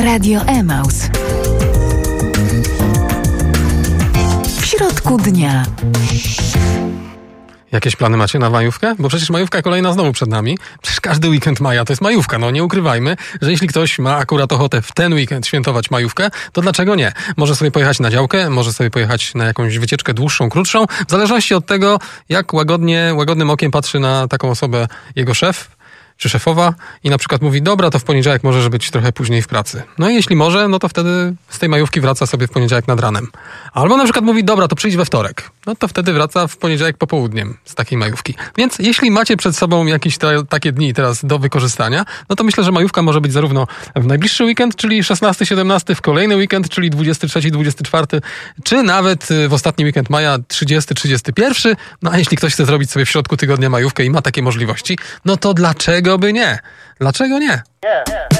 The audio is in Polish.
Radio Emaus. W środku dnia. Jakieś plany macie na majówkę? Bo przecież majówka kolejna znowu przed nami. Przecież każdy weekend maja to jest majówka. No nie ukrywajmy, że jeśli ktoś ma akurat ochotę w ten weekend świętować majówkę, to dlaczego nie? Może sobie pojechać na działkę, może sobie pojechać na jakąś wycieczkę dłuższą, krótszą. W zależności od tego, jak łagodnym okiem patrzy na taką osobę jego szef czy szefowa i na przykład mówi, dobra, to w poniedziałek możesz być trochę później w pracy. No i jeśli może, no to wtedy z tej majówki wraca sobie w poniedziałek nad ranem. Albo na przykład mówi, dobra, to przyjdź we wtorek. No to wtedy wraca w poniedziałek popołudniem z takiej majówki. Więc jeśli macie przed sobą jakieś takie dni teraz do wykorzystania, no to myślę, że majówka może być zarówno w najbliższy weekend, czyli 16-17, w kolejny weekend, czyli 23-24, czy nawet w ostatni weekend maja, 30-31. No a jeśli ktoś chce zrobić sobie w środku tygodnia majówkę i ma takie możliwości, no to dlaczego by nie? Dlaczego nie?